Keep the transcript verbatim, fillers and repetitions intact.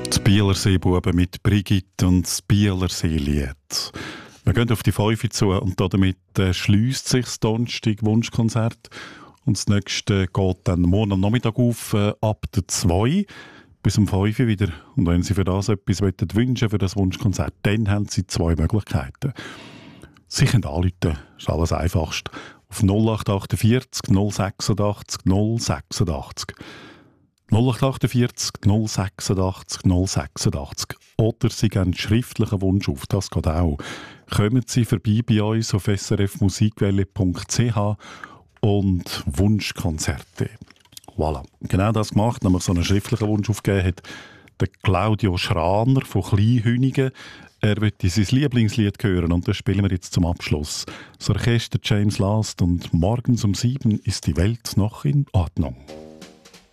Die Bielerseebuben mit Brigitte und das Bielerseelied. Wir gehen auf die Fünfe zu und damit äh, schliesst sich das Donnerstag-Wunschkonzert. Und das nächste geht dann morgen am Nachmittag auf, äh, ab der zwei bis um fünf wieder. Und wenn Sie für das etwas wünschen wollen, für das Wunschkonzert, dann haben Sie zwei Möglichkeiten. Sie können anrufen, das ist alles einfachst, auf null acht achtundvierzig null sechsundachtzig null sechsundachtzig. null acht vier acht null sechsundachtzig null sechsundachtzig. Oder Sie geben einen schriftlichen Wunsch auf, das geht auch. Kommen Sie vorbei bei uns auf s r f musikwelle punkt c h und Wunschkonzerte. Voilà. Genau das gemacht, nämlich so einen schriftlichen Wunsch aufgegeben hat der Claudio Schraner von Kleinhünigen. Er möchte sein Lieblingslied hören und das spielen wir jetzt zum Abschluss. Das Orchester James Last und morgens um sieben ist die Welt noch in Ordnung.